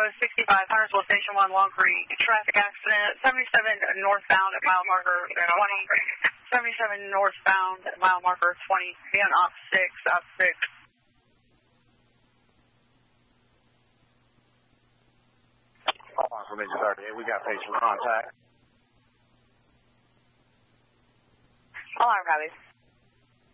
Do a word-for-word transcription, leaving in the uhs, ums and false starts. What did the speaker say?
Bravo sixty-five, Huntersville Station one, Long Creek. Traffic accident, seventy-seven northbound at mile marker twenty. seventy-seven northbound at mile marker twenty. Be on op six, op six. Hold on for Midget thirty-eight. We got patient contact. Alarm copies.